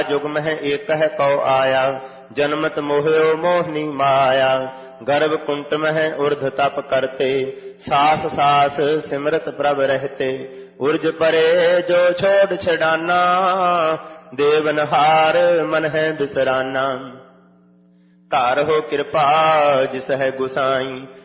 जुग मह एक है कौ आया, जन्मत मोहयो मोहनी माया। गर्भ कुंट मह ऊर्ध तप करते, सास सास सिमरत प्रभ रहते। उर्ज परे जो छोड़ छड़ाना, देवनहार मन है बिसराना। कार हो कृपा जिस है गुसाई,